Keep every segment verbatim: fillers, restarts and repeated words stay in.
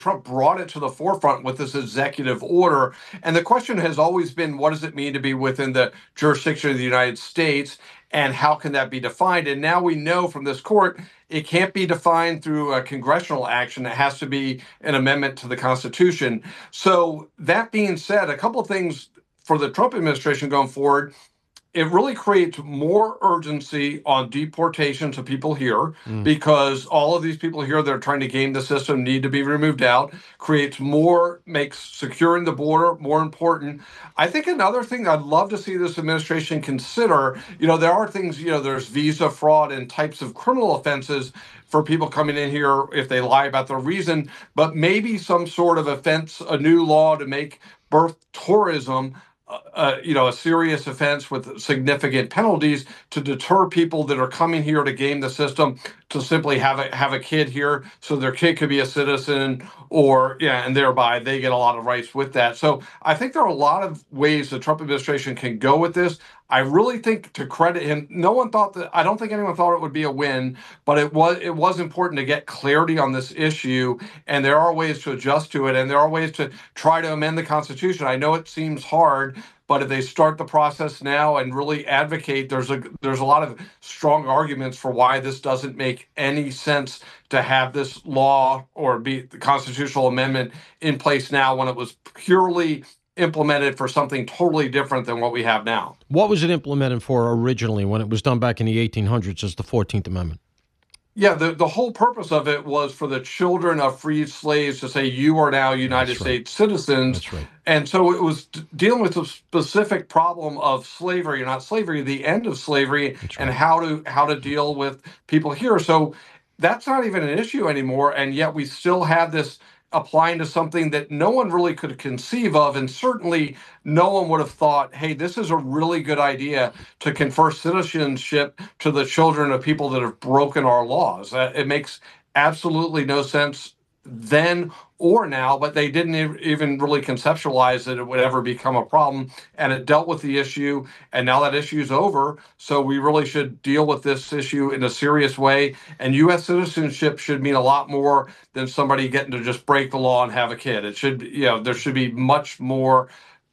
Trump brought it to the forefront with this executive order. And the question has always been, what does it mean to be within the jurisdiction of the United States? And how can that be defined? And now we know from this court, it can't be defined through a congressional action. It has to be an amendment to the Constitution. So that being said, a couple of things for the Trump administration going forward. It really creates more urgency on deportations of people here mm. because all of these people here that are trying to game the system need to be removed out, creates more, makes securing the border more important. I think another thing I'd love to see this administration consider, you know, there are things, you know, there's visa fraud and types of criminal offenses for people coming in here if they lie about their reason, but maybe some sort of offense, a new law to make birth tourism Uh, you know, a serious offense with significant penalties to deter people that are coming here to game the system, to simply have a have a kid here so their kid could be a citizen, or yeah, and thereby they get a lot of rights with that. So I think there are a lot of ways the Trump administration can go with this. I really think, to credit him, no one thought that, I don't think anyone thought it would be a win, but it was it was important to get clarity on this issue, and there are ways to adjust to it, and there are ways to try to amend the Constitution. I know it seems hard, but if they start the process now and really advocate, there's a there's a lot of strong arguments for why this doesn't make any sense to have this law or be the constitutional amendment in place now when it was purely implemented for something totally different than what we have now. What was it implemented for originally when it was done back in the eighteen hundreds as the fourteenth Amendment? Yeah, the, the whole purpose of it was for the children of freed slaves to say, you are now United That's States right. citizens. That's right. And so it was d- dealing with the specific problem of slavery, not slavery, the end of slavery, That's and right. how to how to deal with people here. So that's not even an issue anymore. And yet we still have this applying to something that no one really could conceive of. And certainly no one would have thought, hey, this is a really good idea to confer citizenship to the children of people that have broken our laws. Uh, it makes absolutely no sense then or now, but they didn't e- even really conceptualize that it would ever become a problem. And it dealt with the issue, and now that issue is over. So we really should deal with this issue in a serious way. And U S citizenship should mean a lot more than somebody getting to just break the law and have a kid. It should, you know, there should be much more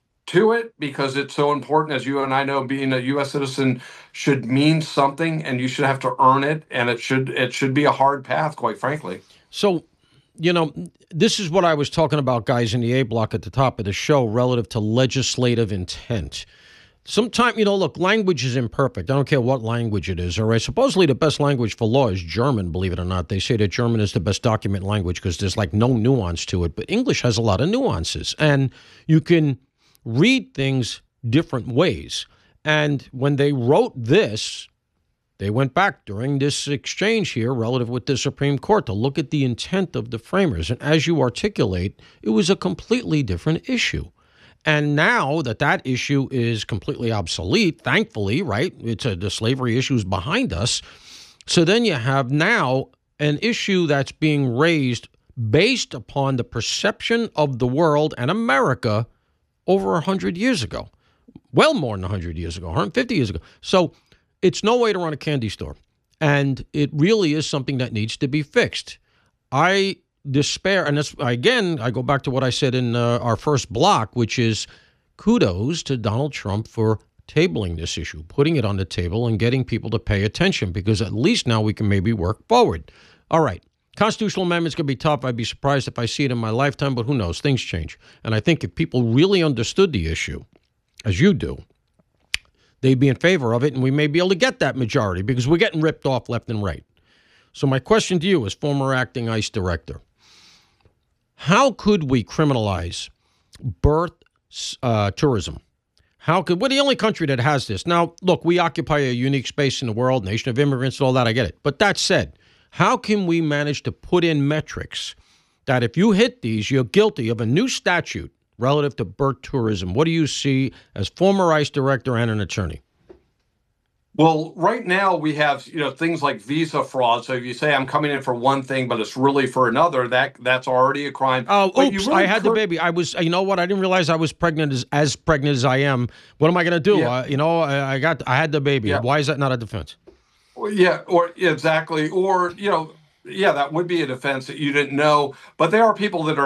to it because it's so important. As you and I know, being a U S citizen should mean something, and you should have to earn it. And it should it should be a hard path, quite frankly. So, you know, this is what I was talking about, guys, in the A block at the top of the show relative to legislative intent. Sometimes, you know, look, language is imperfect. I don't care what language it is, all right? Supposedly the best language for law is German, believe it or not. They say that German is the best document language because there's like no nuance to it. But English has a lot of nuances, and you can read things different ways. And when they wrote this, they went back during this exchange here relative with the Supreme Court to look at the intent of the framers. And as you articulate, it was a completely different issue. And now that that issue is completely obsolete, thankfully, right? It's a, the slavery issue is behind us. So then you have now an issue that's being raised based upon the perception of the world and America over one hundred years ago. Well, more than one hundred years ago, one hundred fifty years ago. So it's no way to run a candy store. And it really is something that needs to be fixed. I despair, and this, again, I go back to what I said in uh, our first block, which is kudos to Donald Trump for tabling this issue, putting it on the table and getting people to pay attention, because at least now we can maybe work forward. All right. Constitutional amendment's going to be tough. I'd be surprised if I see it in my lifetime, but who knows? Things change. And I think if people really understood the issue, as you do, they'd be in favor of it, and we may be able to get that majority because we're getting ripped off left and right. So my question to you as former acting ICE director, how could we criminalize birth uh, tourism? How could, we're the only country that has this. Now, look, we occupy a unique space in the world, nation of immigrants and all that, I get it. But that said, how can we manage to put in metrics that if you hit these, you're guilty of a new statute relative to birth tourism? What do you see as former ICE director and an attorney? Well, right now we have, you know, things like visa fraud. So if you say I'm coming in for one thing, but it's really for another, that that's already a crime. Oh, But oops, you really I had could- the baby. I was, you know what? I didn't realize I was pregnant as, as pregnant as I am. What am I going to do? Yeah. Uh, you know, I, I got, I had the baby. Yeah. Why is that not a defense? Yeah, or yeah, exactly. Or, you know, yeah, that would be a defense that you didn't know. But there are people that are